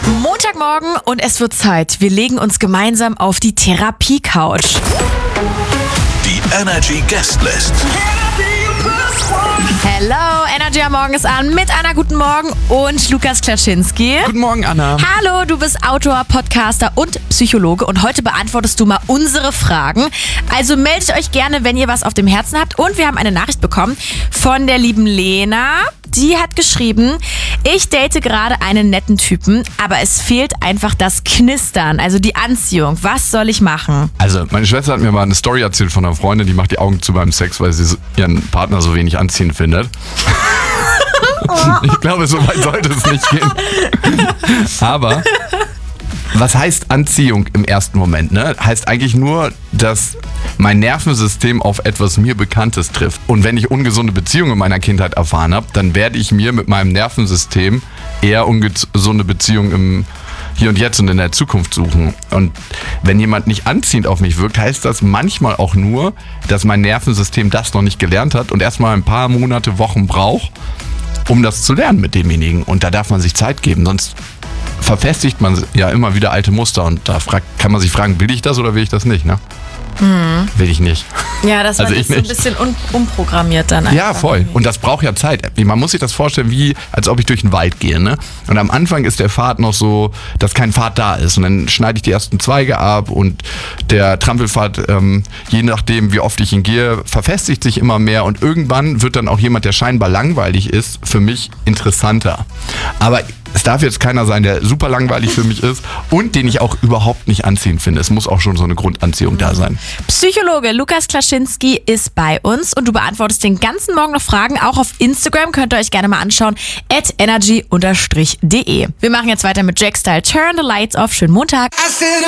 Montagmorgen und es wird Zeit. Wir legen uns gemeinsam auf die Therapie-Couch. Die Energy Guestlist. Hello, Energy am Morgen ist an mit Anna, guten Morgen und Lukas Klaschinski. Guten Morgen, Anna. Hallo, du bist Autor, Podcaster und Psychologe und heute beantwortest du mal unsere Fragen. Also meldet euch gerne, wenn ihr was auf dem Herzen habt. Und wir haben eine Nachricht bekommen von der lieben Lena. Die hat geschrieben, ich date gerade einen netten Typen, aber es fehlt einfach das Knistern, also die Anziehung. Was soll ich machen? Also, meine Schwester hat mir mal eine Story erzählt von einer Freundin, die macht die Augen zu beim Sex, weil sie ihren Partner so wenig anziehend findet. Ich glaube, so weit sollte es nicht gehen. Aber was heißt Anziehung im ersten Moment? Ne? Heißt eigentlich nur, dass mein Nervensystem auf etwas mir Bekanntes trifft. Und wenn ich ungesunde Beziehungen in meiner Kindheit erfahren habe, dann werde ich mir mit meinem Nervensystem eher ungesunde Beziehungen im Hier und Jetzt und in der Zukunft suchen. Und wenn jemand nicht anziehend auf mich wirkt, heißt das manchmal auch nur, dass mein Nervensystem das noch nicht gelernt hat und erstmal ein paar Monate, Wochen braucht, um das zu lernen mit demjenigen. Und da darf man sich Zeit geben, sonst verfestigt man ja immer wieder alte Muster und da kann man sich fragen, will ich das oder will ich das nicht, ne? Will ich nicht. Ja, das war Also jetzt so ein bisschen umprogrammiert dann einfach. Ja, voll. Und das braucht ja Zeit. Man muss sich das vorstellen, wie als ob ich durch den Wald gehe, ne? Und am Anfang ist der Pfad noch so, dass kein Pfad da ist. Und dann schneide ich die ersten Zweige ab und der Trampelpfad, je nachdem, wie oft ich ihn gehe, verfestigt sich immer mehr. Und irgendwann wird dann auch jemand, der scheinbar langweilig ist, für mich interessanter. Aber es darf jetzt keiner sein, der super langweilig für mich ist und den ich auch überhaupt nicht anziehend finde. Es muss auch schon so eine Grundanziehung da sein. Psychologe Lukas Klaschinski ist bei uns und du beantwortest den ganzen Morgen noch Fragen. Auch auf Instagram könnt ihr euch gerne mal anschauen, @energy_de. Wir machen jetzt weiter mit Jack Style. Turn the Lights Off. Schönen Montag.